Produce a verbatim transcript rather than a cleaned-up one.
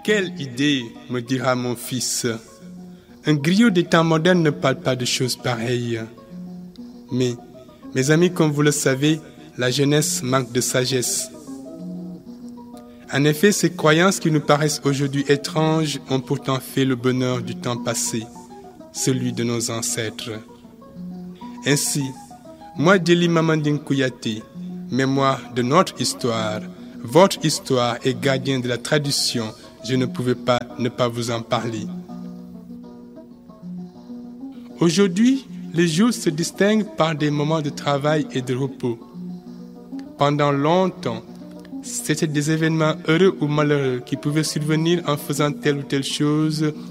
Quelle idée, me dira mon fils. Un griot des temps modernes ne parle pas de choses pareilles. Mais, mes amis, comme vous le savez, la jeunesse manque de sagesse. En effet, ces croyances qui nous paraissent aujourd'hui étranges ont pourtant fait le bonheur du temps passé, celui de nos ancêtres. Ainsi, moi, Djely Mamanding Kouyaté, mémoire de notre histoire, votre histoire et gardien de la tradition, je ne pouvais pas ne pas vous en parler. Aujourd'hui, les jours se distinguent par des moments de travail et de repos. Pendant longtemps, c'était des événements heureux ou malheureux qui pouvaient survenir en faisant telle ou telle chose